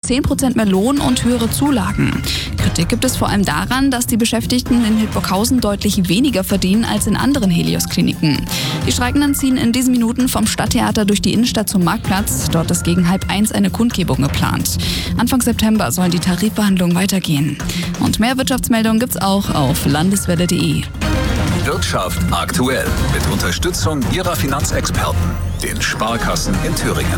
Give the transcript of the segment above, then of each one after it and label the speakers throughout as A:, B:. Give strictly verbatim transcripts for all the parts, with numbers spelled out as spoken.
A: zehn Prozent mehr Lohn und höhere Zulagen. Kritik gibt es vor allem daran, dass die Beschäftigten in Hildburghausen deutlich weniger verdienen als in anderen Helios-Kliniken. Die Streikenden ziehen in diesen Minuten vom Stadttheater durch die Innenstadt zum Marktplatz. Dort ist gegen halb eins eine Kundgebung geplant. Anfang September sollen die Tarifverhandlungen weitergehen. Und mehr Wirtschaftsmeldungen gibt's auch auf landeswelle punkt de.
B: Wirtschaft aktuell mit Unterstützung Ihrer Finanzexperten, den Sparkassen in Thüringen.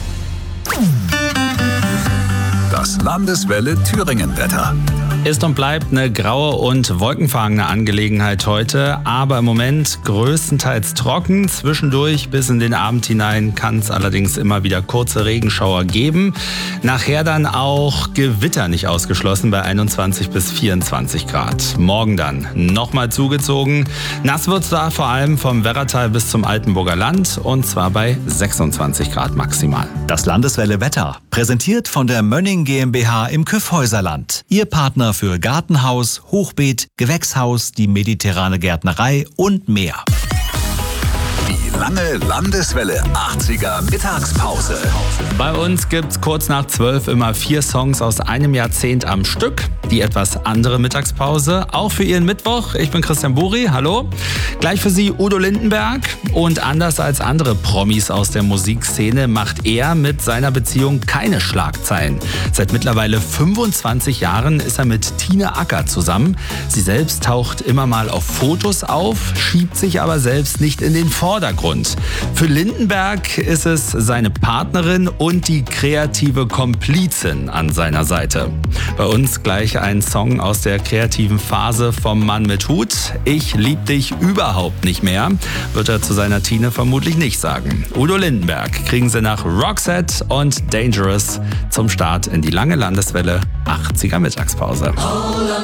B: Das Landeswelle Thüringen-Wetter.
C: Ist und bleibt eine graue und wolkenverhangene Angelegenheit heute, aber im Moment größtenteils trocken. Zwischendurch bis in den Abend hinein kann es allerdings immer wieder kurze Regenschauer geben. Nachher dann auch Gewitter nicht ausgeschlossen bei einundzwanzig bis vierundzwanzig Grad. Morgen dann nochmal zugezogen. Nass wird es da vor allem vom Werratal bis zum Altenburger Land und zwar bei sechsundzwanzig Grad maximal.
D: Das Landeswelle Wetter, präsentiert von der Mönning GmbH im Kyffhäuserland. Ihr Partner für Gartenhaus, Hochbeet, Gewächshaus, die mediterrane Gärtnerei und mehr.
B: Die lange Landeswelle achtziger Mittagspause.
C: Bei uns gibt's kurz nach zwölf immer vier Songs aus einem Jahrzehnt am Stück. Die etwas andere Mittagspause, auch für Ihren Mittwoch. Ich bin Christian Buri, hallo. Gleich für Sie Udo Lindenberg. Und anders als andere Promis aus der Musikszene macht er mit seiner Beziehung keine Schlagzeilen. Seit mittlerweile fünfundzwanzig Jahren ist er mit Tine Acker zusammen. Sie selbst taucht immer mal auf Fotos auf, schiebt sich aber selbst nicht in den Vordergrund. Für Lindenberg ist es seine Partnerin und die kreative Komplizin an seiner Seite. Bei uns gleich ein Song aus der kreativen Phase vom Mann mit Hut. Ich lieb dich überhaupt nicht mehr, wird er zu seiner Tine vermutlich nicht sagen. Udo Lindenberg kriegen Sie nach Roxette und Dangerous zum Start in die lange Landeswelle achtziger Mittagspause.